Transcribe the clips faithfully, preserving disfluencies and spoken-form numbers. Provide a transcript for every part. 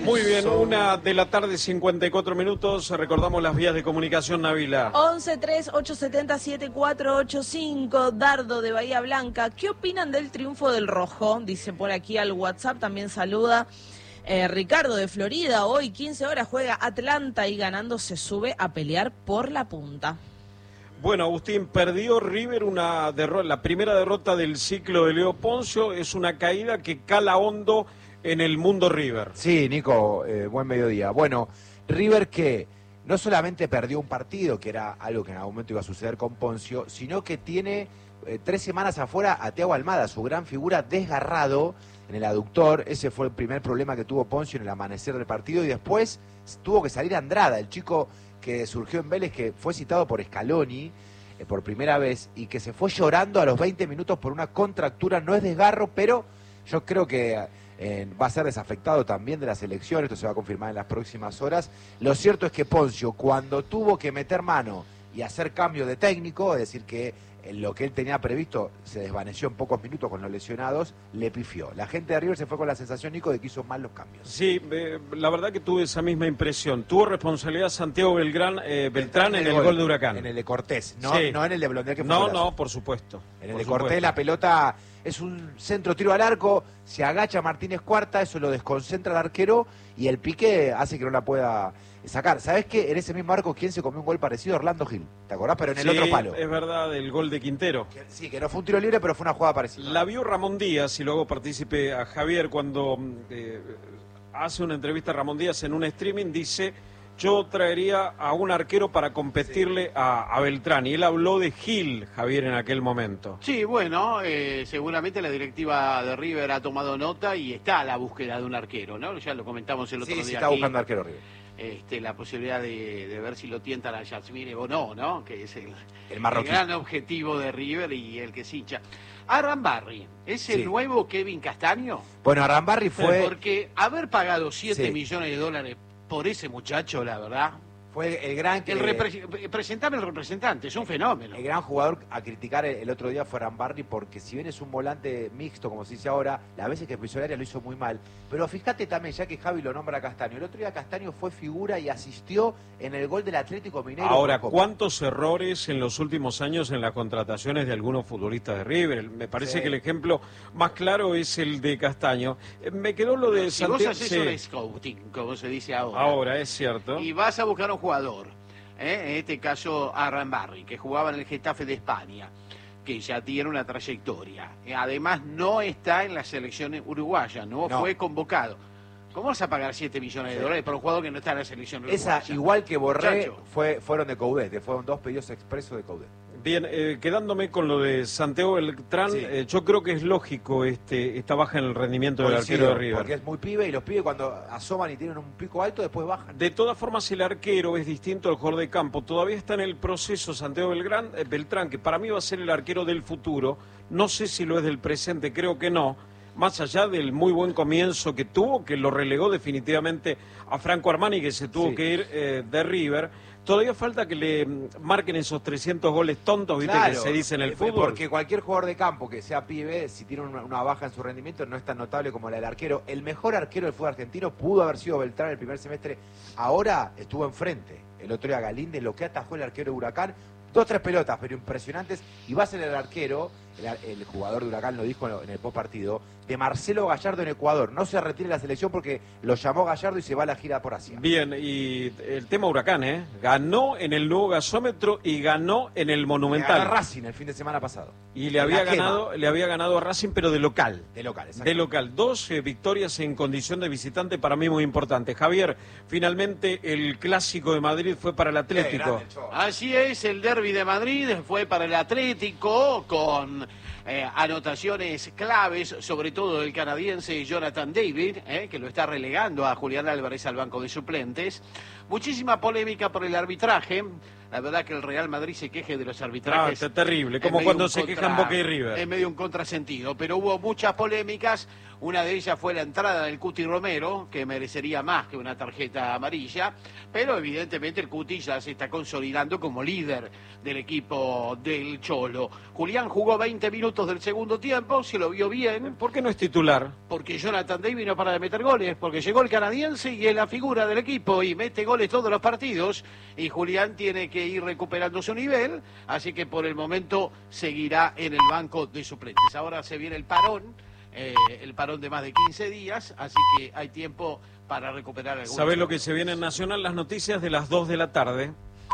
Muy bien, una de la tarde, cincuenta y cuatro minutos. Recordamos las vías de comunicación, Nabila. once tres ocho siete cero siete cuatro ocho cinco, Dardo de Bahía Blanca. ¿Qué opinan del triunfo del Rojo? Dice por aquí al WhatsApp, también saluda eh, Ricardo de Florida. Hoy, quince horas, juega Atlanta y ganando se sube a pelear por la punta. Bueno, Agustín, perdió River una derrota, la primera derrota del ciclo de Leo Poncio. Es una caída que cala hondo en el mundo River. Sí, Nico, eh, buen mediodía. Bueno, River que no solamente perdió un partido, que era algo que en algún momento iba a suceder con Poncio, sino que tiene eh, tres semanas afuera a Thiago Almada, su gran figura, desgarrado en el aductor. Ese fue el primer problema que tuvo Poncio en el amanecer del partido, y después tuvo que salir Andrada, el chico que surgió en Vélez, que fue citado por Scaloni eh, por primera vez, y que se fue llorando a los veinte minutos por una contractura. No es desgarro, pero yo creo que Eh, va a ser desafectado también de la selección. Esto se va a confirmar en las próximas horas. Lo cierto es que Poncio, cuando tuvo que meter mano y hacer cambio de técnico, es decir, que eh, lo que él tenía previsto se desvaneció en pocos minutos con los lesionados, le pifió. La gente de River se fue con la sensación, Nico, de que hizo mal los cambios. Sí, eh, la verdad que tuve esa misma impresión. Tuvo responsabilidad Santiago Belgrán, eh, Beltrán en el gol de Huracán. En el de Cortés, no, sí. no en el de Blondel, que fue No, golazo. no, por supuesto. En el por de supuesto. Cortés la pelota es un centro tiro al arco, se agacha Martínez Cuarta, eso lo desconcentra al arquero y el pique hace que no la pueda sacar. ¿Sabés qué? En ese mismo arco, ¿quién se comió un gol parecido? Orlando Gil, ¿te acordás? Pero en el Sí, otro palo. es verdad, el gol de Quintero. Que, sí, que no fue un tiro libre, pero fue una jugada parecida. La vio Ramón Díaz, y luego partícipe a Javier, cuando eh, hace una entrevista a Ramón Díaz en un streaming, dice: yo traería a un arquero para competirle a, a Beltrán. Y él habló de Gil, Javier, en aquel momento. Sí, bueno, eh, seguramente la directiva de River ha tomado nota y está a la búsqueda de un arquero, ¿no? Ya lo comentamos el otro Sí, día. sí, está aquí. buscando arquero River. Este, la posibilidad de, de ver si lo tientan a Yasmine o no, ¿no? Que es el, El marroquí. el gran objetivo de River y el que se hincha. Arambarri, ¿es el Sí. nuevo Kevin Castaño? Bueno, Arambarri fue... Porque haber pagado siete Sí. millones de dólares por ese muchacho, la verdad... Fue el gran... El repre- presentame el representante, es un fenómeno. El gran jugador a criticar el, el otro día fue Arambarri, porque si bien es un volante mixto, como se dice ahora, las veces que pisó el área lo hizo muy mal. Pero fíjate también, ya que Javi lo nombra a Castaño, el otro día Castaño fue figura y asistió en el gol del Atlético Mineiro. Ahora, ¿cuántos errores en los últimos años en las contrataciones de algunos futbolistas de River? Me parece Sí. que el ejemplo más claro es el de Castaño. Eh, Me quedó lo de Si vos Santiago. haces Sí. un scouting, como se dice ahora, Ahora, es cierto. y vas a buscar un jugador, ¿eh? En este caso Arambarri, que jugaba en el Getafe de España, que ya tiene una trayectoria. Eh, Además, no está en la selección uruguaya, no, No. fue convocado. ¿Cómo vas a pagar siete millones de Sí. dólares por un jugador que no está en la selección uruguaya? Esa, igual que Borré, Muchacho. fue, fueron de Coudet, que fueron dos pedidos expresos de Coudet. Bien, eh, quedándome con lo de Santiago Beltrán, Sí. eh, yo creo que es lógico este esta baja en el rendimiento del Coincido, arquero de River. porque es muy pibe, y los pibes cuando asoman y tienen un pico alto, después bajan. De todas formas, el arquero es distinto al jugador de campo. Todavía está en el proceso Santiago Belgrán, eh, Beltrán, que para mí va a ser el arquero del futuro. No sé si lo es del presente, creo que no. Más allá del muy buen comienzo que tuvo, que lo relegó definitivamente a Franco Armani, que se tuvo Sí. que ir eh, de River. Todavía falta que le mm, marquen esos trescientos goles tontos, ¿viste? Claro, Que se dice en el eh, fútbol. Porque cualquier jugador de campo que sea pibe, si tiene una, una baja en su rendimiento, no es tan notable como la del arquero. El mejor arquero del fútbol argentino pudo haber sido Beltrán el primer semestre. Ahora estuvo enfrente. El otro día Galíndez, lo que atajó el arquero de Huracán, dos, tres pelotas, pero impresionantes. Y va a ser el arquero, el, el jugador de Huracán lo dijo en el post partido, de Marcelo Gallardo en Ecuador. No se retire la selección porque lo llamó Gallardo y se va a la gira por Asia. Bien, y el tema Huracán, ¿eh? Ganó en el nuevo gasómetro y ganó en el Le Monumental. ganó a Racing el fin de semana pasado. Y le En había la quema. ganado, le había ganado a Racing, pero de local. De local, exacto. De local. Dos eh, victorias en condición de visitante, para mí muy importante. Javier, finalmente el clásico de Madrid fue para el Atlético. Así es, el derbi de Madrid fue para el Atlético con eh, anotaciones claves, sobre todo del canadiense Jonathan David, eh, que lo está relegando a Julián Álvarez al banco de suplentes. Muchísima polémica por el arbitraje. La verdad que el Real Madrid se queje de los arbitrajes. Ah, terrible, como cuando se contra, quejan Boca y River. Es medio un contrasentido, pero hubo muchas polémicas. Una de ellas fue la entrada del Cuti Romero, que merecería más que una tarjeta amarilla, pero evidentemente el Cuti ya se está consolidando como líder del equipo del Cholo. Julián jugó veinte minutos del segundo tiempo, se lo vio bien. ¿Por qué no es titular? Porque Jonathan David no para de meter goles, porque llegó el canadiense y es la figura del equipo y mete goles todos los partidos, y Julián tiene que ir recuperando su nivel, así que por el momento seguirá en el banco de suplentes. Ahora se viene el parón. Eh, el parón de más de quince días, así que hay tiempo para recuperar algunos. ¿Sabés lo que se viene en Nacional? Las noticias de las dos de la tarde.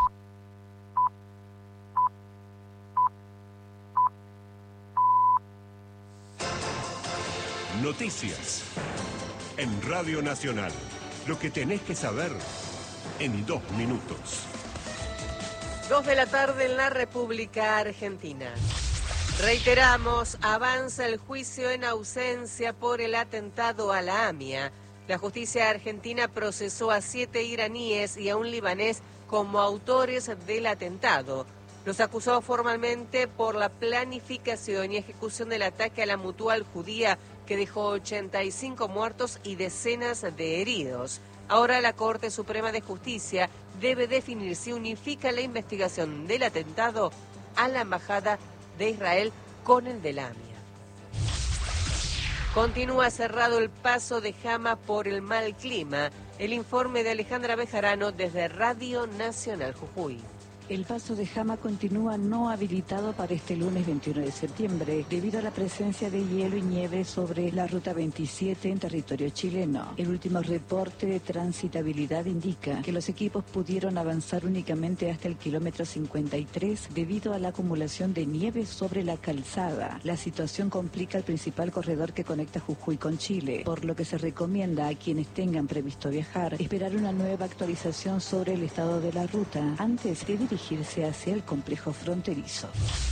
Noticias en Radio Nacional. Lo que tenés que saber en dos minutos. Dos de la tarde en la República Argentina. Reiteramos, avanza el juicio en ausencia por el atentado a la AMIA. La justicia argentina procesó a siete iraníes y a un libanés como autores del atentado. Los acusó formalmente por la planificación y ejecución del ataque a la Mutual Judía, que dejó ochenta y cinco muertos y decenas de heridos. Ahora la Corte Suprema de Justicia debe definir si unifica la investigación del atentado a la embajada de Israel con el de la AMIA. Continúa cerrado el paso de Jama por el mal clima. El informe de Alejandra Bejarano desde Radio Nacional Jujuy. El paso de Jama continúa no habilitado para este lunes veintiuno de septiembre debido a la presencia de hielo y nieve sobre la ruta veintisiete en territorio chileno. El último reporte de transitabilidad indica que los equipos pudieron avanzar únicamente hasta el kilómetro cincuenta y tres debido a la acumulación de nieve sobre la calzada. La situación complica el principal corredor que conecta Jujuy con Chile, por lo que se recomienda a quienes tengan previsto viajar esperar una nueva actualización sobre el estado de la ruta antes de dirigirse hacia el complejo fronterizo.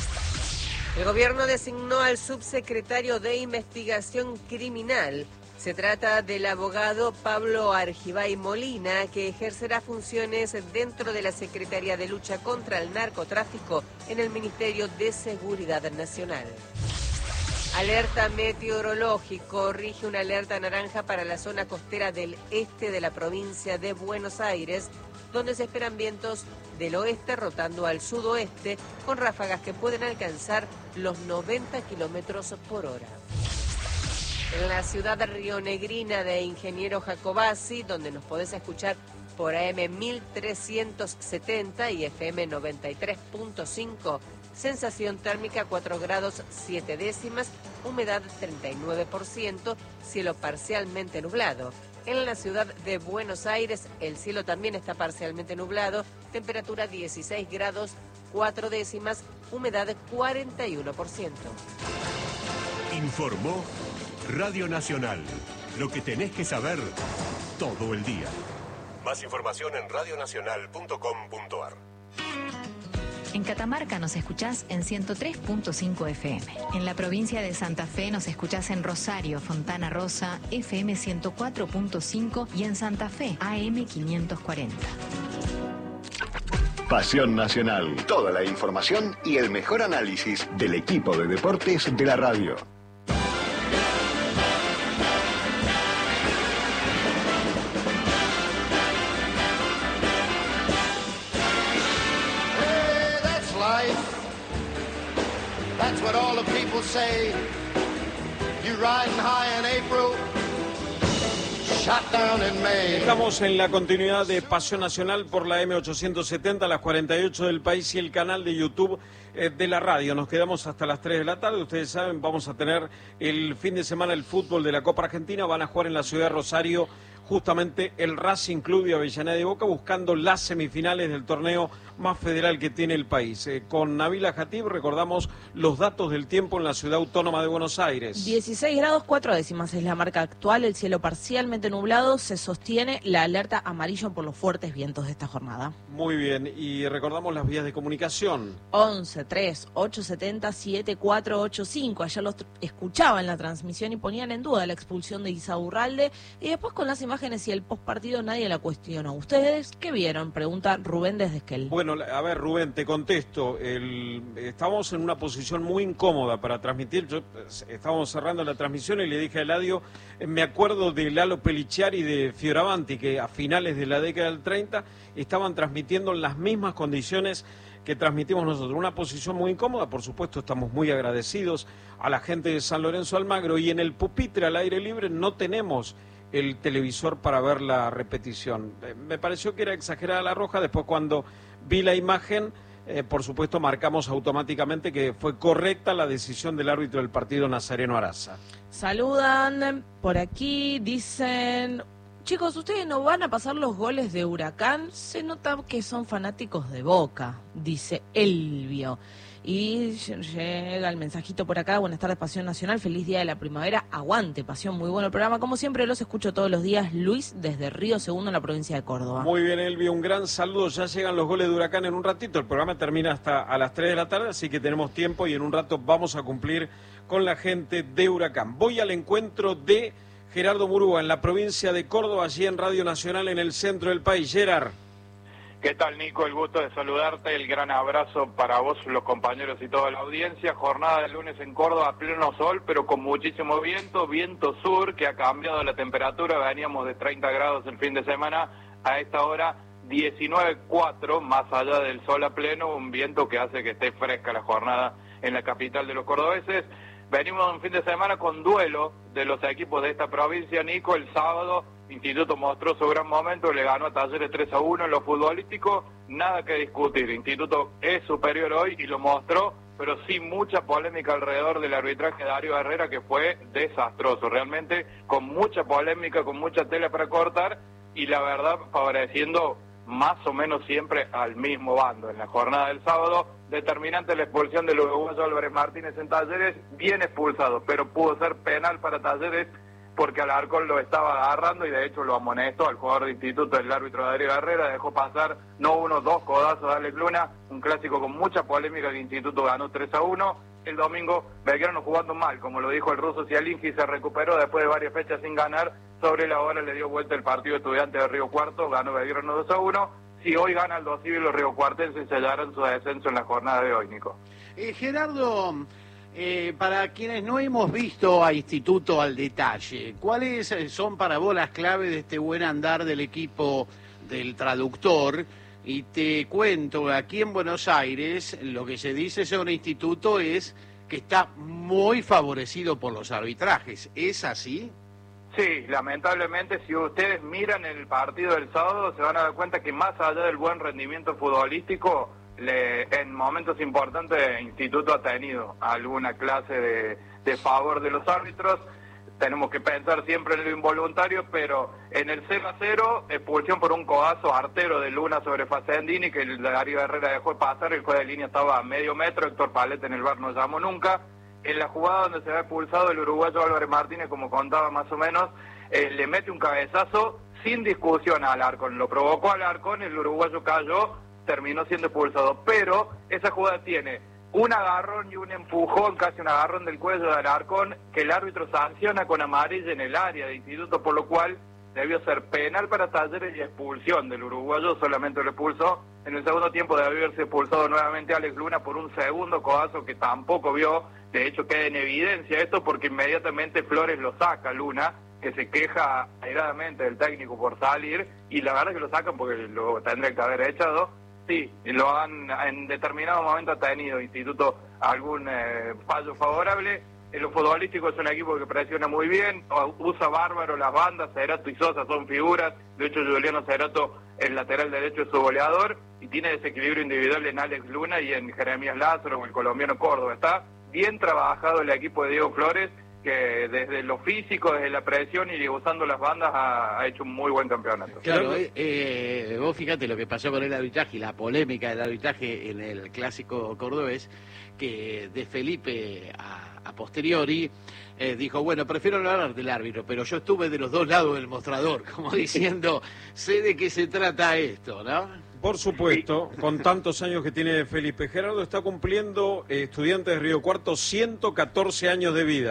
El gobierno designó al subsecretario de Investigación Criminal. Se trata del abogado Pablo Argibay Molina, que ejercerá funciones dentro de la Secretaría de Lucha contra el Narcotráfico en el Ministerio de Seguridad Nacional. Alerta meteorológico, rige una alerta naranja para la zona costera del este de la provincia de Buenos Aires, donde se esperan vientos del oeste rotando al sudoeste con ráfagas que pueden alcanzar los noventa kilómetros por hora. En la ciudad rionegrina de Ingeniero Jacobasi, donde nos podés escuchar por A M mil trescientos setenta y F M noventa y tres punto cinco, sensación térmica cuatro grados siete décimas, humedad treinta y nueve por ciento, cielo parcialmente nublado. En la ciudad de Buenos Aires el cielo también está parcialmente nublado, temperatura dieciséis grados cuatro décimas, humedad cuarenta y uno por ciento. Informó Radio Nacional. Lo que tenés que saber todo el día. Más información en radio nacional punto com punto a r. En Catamarca nos escuchás en ciento tres punto cinco F M. En la provincia de Santa Fe nos escuchás en Rosario, Fontana Rosa, F M ciento cuatro punto cinco y en Santa Fe, A M quinientos cuarenta. Pasión Nacional. Toda la información y el mejor análisis del equipo de deportes de la radio. That's what all the people say. You riding high in April, shot down in May. Estamos en la continuidad de Pasión Nacional por la M ochocientos setenta, las cuarenta y ocho del país y el canal de YouTube eh, de la radio. Nos quedamos hasta las tres de la tarde. Ustedes saben, vamos a tener el fin de semana el fútbol de la Copa Argentina. Van a jugar en la ciudad de Rosario justamente el Racing Club de Avellaneda y Boca, buscando las semifinales del torneo más federal que tiene el país. Eh, con Nabila Jatib recordamos los datos del tiempo en la ciudad autónoma de Buenos Aires. dieciséis grados cuatro décimas es la marca actual, el cielo parcialmente nublado, se sostiene la alerta amarillo por los fuertes vientos de esta jornada. Muy bien, y recordamos las vías de comunicación. once, tres, ocho setenta, siete cuatro ocho cinco, ayer los escuchaba en la transmisión y ponían en duda la expulsión de Isaurralde, y después con las imágenes imágenes y el postpartido nadie la cuestionó. ¿Ustedes qué vieron? Pregunta Rubén desde Esquel. Bueno, a ver, Rubén, te contesto. El, estamos en una posición muy incómoda para transmitir. Yo, estábamos cerrando la transmisión y le dije a Eladio, eh, me acuerdo de Lalo Peliciari y de Fioravanti, que a finales de la década del treinta estaban transmitiendo en las mismas condiciones que transmitimos nosotros. Una posición muy incómoda, por supuesto, estamos muy agradecidos a la gente de San Lorenzo Almagro, y en el pupitre al aire libre no tenemos el televisor para ver la repetición. Eh, me pareció que era exagerada la roja. Después, cuando vi la imagen, eh, por supuesto marcamos automáticamente que fue correcta la decisión del árbitro del partido, Nazareno Araza. Saludan por aquí, dicen... Chicos, ¿ustedes no van a pasar los goles de Huracán? Se nota que son fanáticos de Boca, dice Elvio. Y llega el mensajito por acá: buenas tardes, Pasión Nacional, feliz día de la primavera, aguante Pasión, muy bueno el programa, como siempre los escucho todos los días. Luis desde Río Segundo en la provincia de Córdoba. Muy bien, Elvio, un gran saludo. Ya llegan los goles de Huracán en un ratito, el programa termina hasta a las tres de la tarde, así que tenemos tiempo y en un rato vamos a cumplir con la gente de Huracán. Voy al encuentro de Gerardo Murúa en la provincia de Córdoba, allí en Radio Nacional en el centro del país. Gerard. ¿Qué tal, Nico? El gusto de saludarte, el gran abrazo para vos, los compañeros y toda la audiencia. Jornada de lunes en Córdoba, pleno sol, pero con muchísimo viento, viento sur, que ha cambiado la temperatura. Veníamos de treinta grados el fin de semana, a esta hora diecinueve coma cuatro, más allá del sol a pleno, un viento que hace que esté fresca la jornada en la capital de los cordobeses. Venimos un fin de semana con duelo de los equipos de esta provincia, Nico. El sábado, Instituto mostró su gran momento, le ganó a Talleres tres a uno en lo futbolístico, nada que discutir. Instituto es superior hoy y lo mostró, pero sin mucha polémica alrededor del arbitraje de Darío Herrera, que fue desastroso, realmente con mucha polémica, con mucha tela para cortar, y la verdad favoreciendo más o menos siempre al mismo bando. En la jornada del sábado, determinante la expulsión del uruguayo Álvarez Martínez en Talleres, bien expulsado, pero pudo ser penal para Talleres porque Alarcón lo estaba agarrando y de hecho lo amonestó al jugador de Instituto, el árbitro Darío Herrera, dejó pasar no uno, dos codazos a Alex Luna, un clásico con mucha polémica que Instituto ganó tres a uno. El domingo Belgrano jugando mal, como lo dijo el ruso Cialinski, se recuperó después de varias fechas sin ganar, sobre la hora le dio vuelta el partido estudiante de Río Cuarto, ganó Belgrano dos a uno. Si hoy gana el Dos Civil, los riocuartenses sellarán su descenso en la jornada de hoy, Nico. Eh, Gerardo, eh, para quienes no hemos visto a Instituto al detalle, ¿cuáles son para vos las claves de este buen andar del equipo del traductor? Y te cuento, aquí en Buenos Aires, lo que se dice sobre Instituto es que está muy favorecido por los arbitrajes. ¿Es así? Sí, lamentablemente, si ustedes miran el partido del sábado, se van a dar cuenta que más allá del buen rendimiento futbolístico, le, en momentos importantes el Instituto ha tenido alguna clase de, de favor de los árbitros. Tenemos que pensar siempre en lo involuntario, pero en el cero a cero, expulsión por un codazo artero de Luna sobre Facendini, que el Darío Herrera dejó pasar, el juez de línea estaba a medio metro, Héctor Paleta en el V A R no llamó nunca. En la jugada donde se ve expulsado el uruguayo Álvarez Martínez, como contaba más o menos, eh, le mete un cabezazo sin discusión a Alarcón. Lo provocó a Alarcón, el uruguayo cayó, terminó siendo expulsado. Pero esa jugada tiene un agarrón y un empujón, casi un agarrón del cuello de Alarcón, que el árbitro sanciona con amarilla en el área de Instituto, por lo cual debió ser penal para Talleres y expulsión del uruguayo, solamente lo expulsó. En el segundo tiempo debió haberse expulsado nuevamente a Alex Luna por un segundo codazo que tampoco vio. De hecho queda en evidencia esto porque inmediatamente Flores lo saca Luna, que se queja airadamente del técnico por salir, y la verdad es que lo sacan porque lo tendría que haber echado. Sí, lo han en determinado momento ha tenido Instituto algún eh, fallo favorable. En lo futbolístico es un equipo que presiona muy bien, usa bárbaro las bandas, Cerato y Sosa son figuras, de hecho Juliano Cerato, el lateral derecho, es su goleador, y tiene desequilibrio individual en Alex Luna y en Jeremías Lázaro o el colombiano Córdoba. Está bien trabajado el equipo de Diego Flores, que desde lo físico, desde la presión y usando las bandas ha, ha hecho un muy buen campeonato. Claro, eh, eh, vos fíjate lo que pasó con el arbitraje y la polémica del arbitraje en el clásico cordobés, que de Felipe a, a posteriori eh, dijo, bueno, prefiero no hablar del árbitro, pero yo estuve de los dos lados del mostrador, como diciendo, sé de qué se trata esto, ¿no? Por supuesto, con tantos años que tiene Felipe. Gerardo está cumpliendo, eh, estudiante de Río Cuarto, ciento catorce años de vida.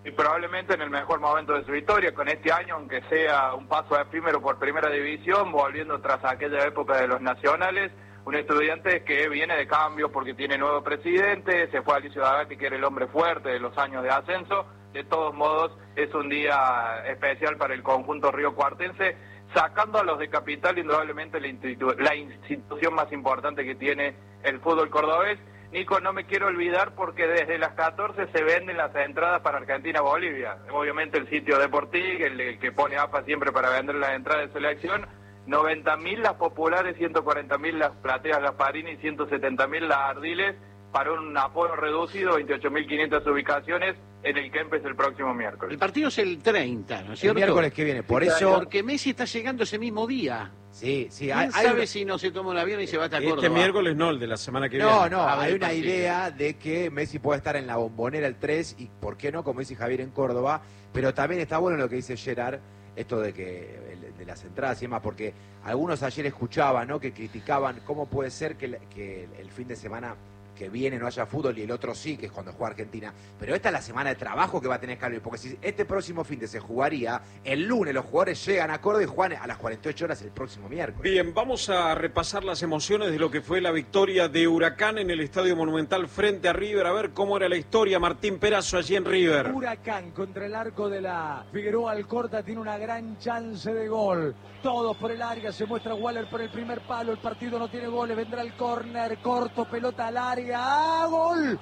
y probablemente en el mejor momento de su historia, con este año, aunque sea un paso efímero por primera división, volviendo tras aquella época de los nacionales, un estudiante que viene de cambio porque tiene nuevo presidente, se fue Alicio D'Agati, que era el hombre fuerte de los años de ascenso. De todos modos, es un día especial para el conjunto riocuartense, sacando a los de Capital, indudablemente la, institu la institución más importante que tiene el fútbol cordobés. Nico, no me quiero olvidar porque desde las catorce se venden las entradas para Argentina-Bolivia. Obviamente el sitio Deportig, el, el que pone A F A siempre para vender las entradas de selección, noventa mil las populares, ciento cuarenta mil las plateas Gasparini y ciento setenta mil las Ardiles, para un aforo reducido, veintiocho mil quinientas ubicaciones en el Kempes el próximo miércoles. El partido es el treinta, ¿no es cierto? El miércoles que viene, por Sí, eso... Porque Messi está llegando ese mismo día. Sí, sí. ¿Quién Hay, sabe hay... si no se toma el avión y se va hasta Córdoba? Este miércoles no, el de la semana que No, viene. no, A ver, hay una partido. idea de que Messi puede estar en la Bombonera el tres y, ¿por qué no? Como dice Javier, en Córdoba. Pero también está bueno lo que dice Gerard, esto de que de las entradas y demás, porque algunos ayer escuchaban, ¿no?, que criticaban cómo puede ser que, que el fin de semana que viene no haya fútbol y el otro sí, que es cuando juega Argentina. Pero esta es la semana de trabajo que va a tener Scaloni, porque si este próximo fin de se jugaría, el lunes los jugadores llegan a Córdoba y juegan a las cuarenta y ocho horas el próximo miércoles. Bien, vamos a repasar las emociones de lo que fue la victoria de Huracán en el Estadio Monumental frente a River. A ver cómo era la historia. Martín Perazo allí en River. Huracán contra el arco de la Figueroa Alcorta tiene una gran chance de gol. Todos por el área, se muestra Waller por el primer palo, el partido no tiene goles, vendrá el córner, corto, pelota al área, ¡ah, gol!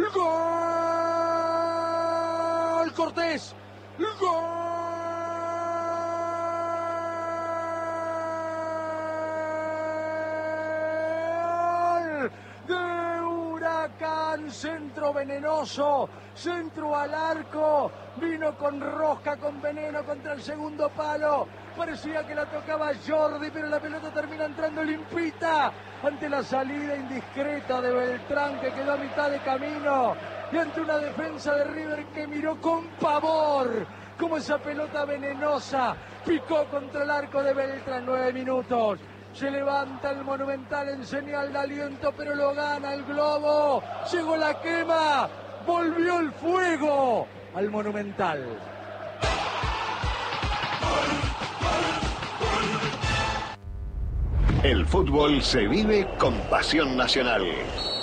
¡Gol! Cortés, ¡gol! De Huracán, centro venenoso, centro al arco, vino con rosca, con veneno contra el segundo palo, parecía que la tocaba Jordi, pero la pelota termina entrando limpita ante la salida indiscreta de Beltrán, que quedó a mitad de camino, y ante una defensa de River que miró con pavor como esa pelota venenosa picó contra el arco de Beltrán. Nueve minutos. Se levanta el Monumental en señal de aliento, pero lo gana el Globo. Llegó la quema, volvió el fuego al Monumental. El fútbol se vive con pasión nacional.